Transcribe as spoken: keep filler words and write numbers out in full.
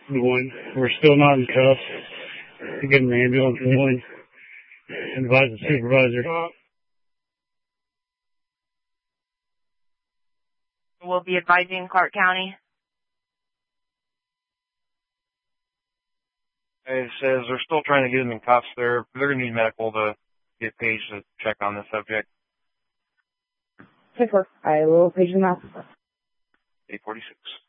One, we're still not in cuffs. To get an ambulance going. Advise the supervisor. We'll be advising Clark County. It says they're still trying to get him in cuffs there. They're going to need medical to get Paige to check on the subject. Okay, sir. I will page him now. eight forty-six.